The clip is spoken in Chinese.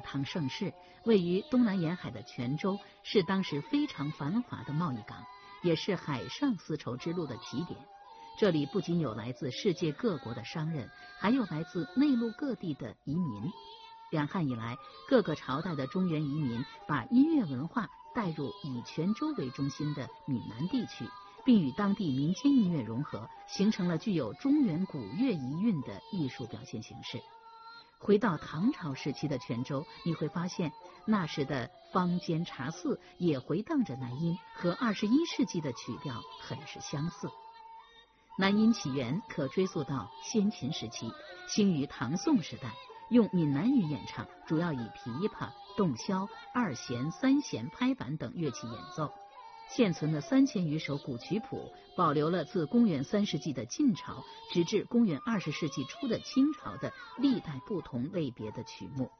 唐盛世，位于东南沿海的泉州是当时非常繁华的贸易港，也是海上丝绸之路的起点。这里不仅有来自世界各国的商人，还有来自内陆各地的移民。两汉以来，各个朝代的中原移民把音乐文化带入以泉州为中心的闽南地区，并与当地民间音乐融合，形成了具有中原古乐遗韵的艺术表现形式。回到唐朝时期的泉州，你会发现那时的坊间茶肆也回荡着南音，和21世纪的曲调很是相似。南音起源可追溯到先秦时期，兴于唐宋时代，用闽南语演唱，主要以琵琶、洞箫、二弦、三弦、拍板等乐器演奏。现存的3000余首古曲谱保留了自公元3世纪的晋朝直至公元20世纪初的清朝的历代不同类别的曲目。